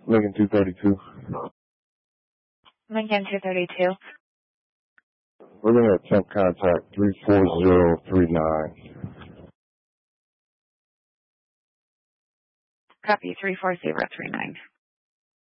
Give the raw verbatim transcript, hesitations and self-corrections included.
Lincoln two thirty-two. Lincoln two thirty-two. We're going to attempt contact three four zero three nine. Copy three four zero three nine.